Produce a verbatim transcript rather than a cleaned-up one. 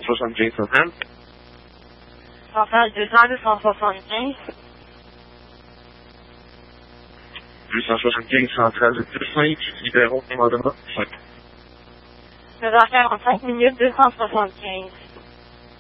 soixante-quinze centimes. Ça fait deux cents, deux cent soixante-quinze. deux cent soixante-quinze, cent treize, plus cinq, libéraux, commandement, cinq. neuf heures quarante-cinq minutes, deux cent soixante-quinze.